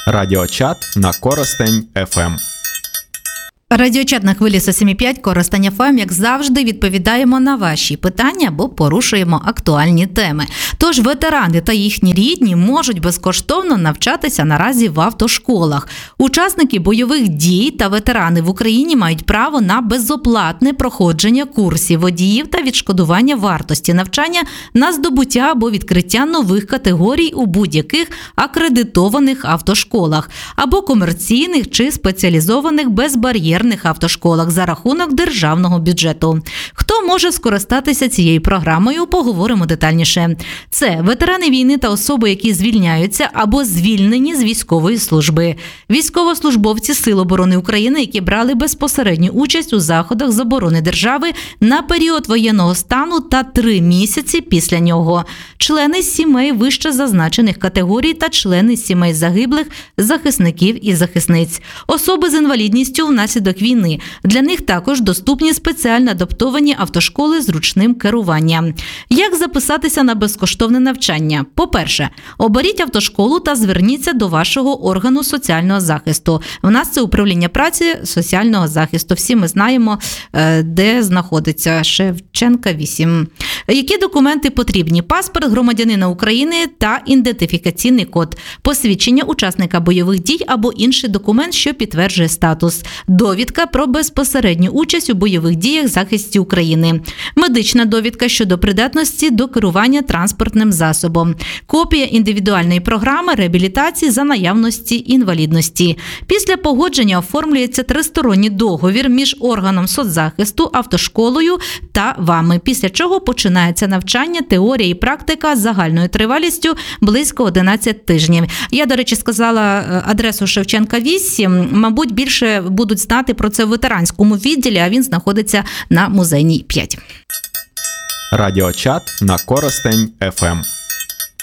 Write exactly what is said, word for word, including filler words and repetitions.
Радіочат на Коростень еф ем. Радіочат на хвилі сто сім і п'ять Коростень еф ем, як завжди, відповідаємо на ваші питання або порушуємо актуальні теми. Тож ветерани та їхні рідні можуть безкоштовно навчатися наразі в автошколах. Учасники бойових дій та ветерани в Україні мають право на безоплатне проходження курсів водіїв та відшкодування вартості навчання на здобуття або відкриття нових категорій у будь-яких акредитованих автошколах або комерційних чи спеціалізованих безбар'єрних автошколах за рахунок державного бюджету. Хто може скористатися цією програмою, поговоримо детальніше. Це ветерани війни та особи, які звільняються або звільнені з військової служби. Військовослужбовці Сил оборони України, які брали безпосередню участь у заходах з оборони держави на період воєнного стану та три місяці після нього. Члени сімей вище зазначених категорій та члени сімей загиблих захисників і захисниць. Особи з інвалідністю внаслідок війни. Для них також доступні спеціально адаптовані автошколи з ручним керуванням. Як записатися на безкоштовне навчання? По-перше, оберіть автошколу та зверніться до вашого органу соціального захисту. В нас це управління праці соціального захисту. Всі ми знаємо, де знаходиться Шевченка вісім. Які документи потрібні? Паспорт громадянина України та ідентифікаційний код, посвідчення учасника бойових дій або інший документ, що підтверджує статус, довідка про безпосередню участь у бойових діях захисті України, медична довідка щодо придатності до керування транспортним засобом, копія індивідуальної програми реабілітації за наявності інвалідності. Після погодження оформлюється тристоронній договір між органом соцзахисту, автошколою та вами, після чого починається навчання, теорія і практика з загальною тривалістю близько одинадцять тижнів. Я, до речі, сказала адресу Шевченка вісім, мабуть, більше будуть знати про це в ветеранському відділі, а він знаходиться на Музейній п'ять. Радіочат на Коростень еф ем.